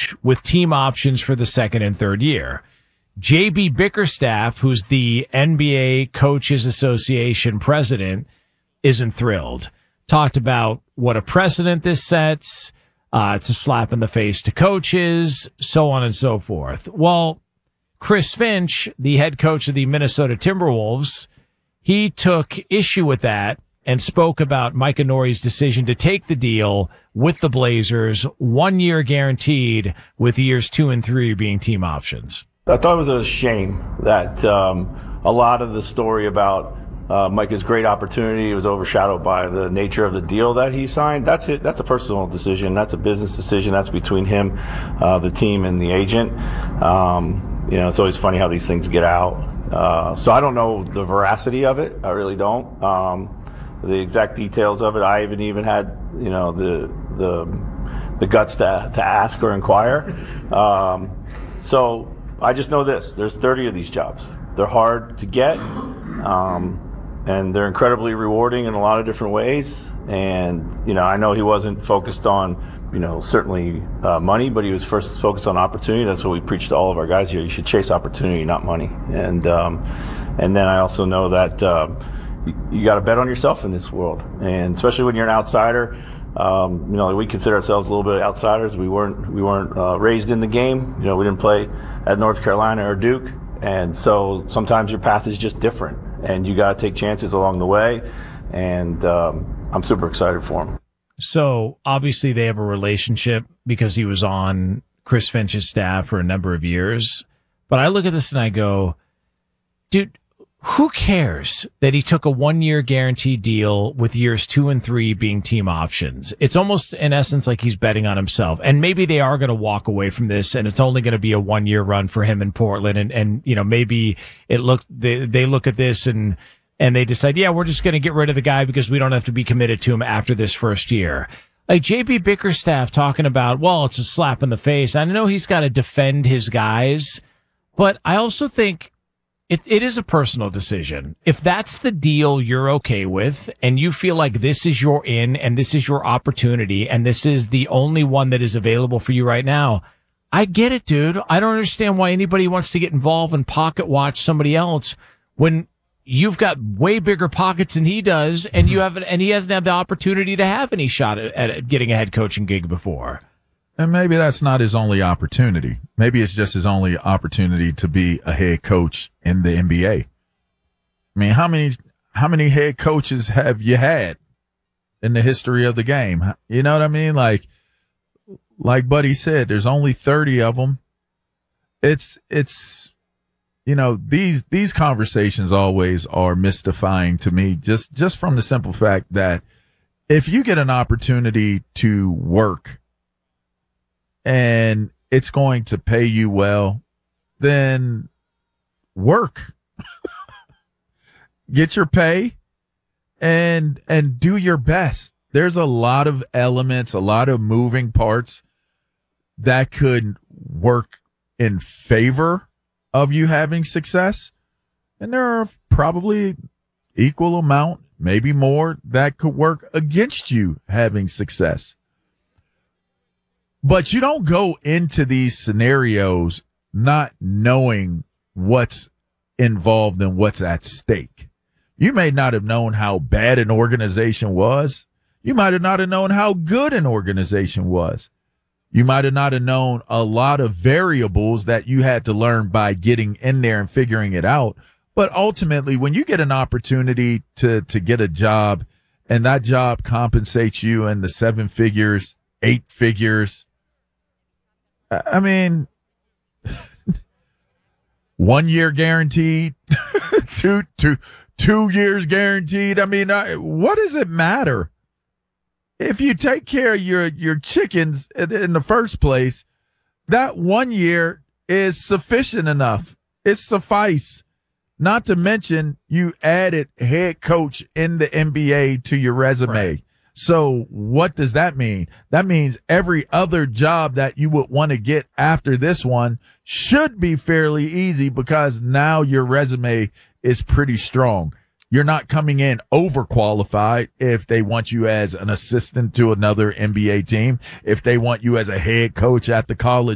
coach with team options for the second and third year. JB Bickerstaff, who's the NBA Coaches Association president, isn't thrilled. Talked about what a precedent this sets. It's a slap in the face to coaches, so on and so forth. Well, Chris Finch, the head coach of the Minnesota Timberwolves, he took issue with that and spoke about Micah Nori's decision to take the deal with the Blazers, 1 year guaranteed, with years 2 and 3 being team options. I thought it was a shame that a lot of the story about Micah's great opportunity was overshadowed by the nature of the deal that he signed. That's it. That's a personal decision. That's a business decision. That's between him, the team, and the agent. It's always funny how these things get out. So I don't know the veracity of it. I really don't. The exact details of it. I haven't even had, the guts to ask or inquire. So I just know this: there's 30 of these jobs. They're hard to get, and they're incredibly rewarding in a lot of different ways. And I know he wasn't focused on, certainly money, but he was first focused on opportunity. That's what we preach to all of our guys here: you should chase opportunity, not money. And then I also know that you got to bet on yourself in this world, and especially when you're an outsider. We consider ourselves a little bit outsiders. We weren't raised in the game. We didn't play at North Carolina or Duke, and so sometimes your path is just different, and you got to take chances along the way. And I'm super excited for him. So obviously they have a relationship because he was on Chris Finch's staff for a number of years. But I look at this and I go, dude, who cares that he took a 1 year guaranteed deal with years 2 and 3 being team options? It's almost in essence like he's betting on himself. And maybe they are going to walk away from this and it's only going to be a 1 year run for him in Portland. And maybe they look at this and they decide, yeah, we're just going to get rid of the guy because we don't have to be committed to him after this first year. Like JB Bickerstaff talking about, well, it's a slap in the face. I know he's got to defend his guys, but I also think it is a personal decision. If that's the deal you're okay with and you feel like this is your in and this is your opportunity and this is the only one that is available for you right now, I get it, dude. I don't understand why anybody wants to get involved and pocket watch somebody else when you've got way bigger pockets than he does and he hasn't had the opportunity to have any shot at getting a head coaching gig before. And maybe that's not his only opportunity. Maybe it's just his only opportunity to be a head coach in the NBA. I mean, how many head coaches have you had in the history of the game? You know what I mean? Like Buddy said, there's only 30 of them. It's these conversations always are mystifying to me just from the simple fact that if you get an opportunity to work and it's going to pay you well, then work. Get your pay and do your best. There's a lot of elements, a lot of moving parts that could work in favor of you having success. And there are probably equal amount, maybe more, that could work against you having success. But you don't go into these scenarios not knowing what's involved and what's at stake. You may not have known how bad an organization was. You might have not have known how good an organization was. You might have not have known a lot of variables that you had to learn by getting in there and figuring it out. But ultimately, when you get an opportunity to get a job and that job compensates you in the 7 figures, 8 figures, I mean, 1 year guaranteed, two years guaranteed. I mean, what does it matter? If you take care of your chickens in the first place, that 1 year is sufficient enough. It's suffice. Not to mention you added head coach in the NBA to your resume. Right. So what does that mean? That means every other job that you would want to get after this one should be fairly easy because now your resume is pretty strong. You're not coming in overqualified if they want you as an assistant to another NBA team, if they want you as a head coach at the college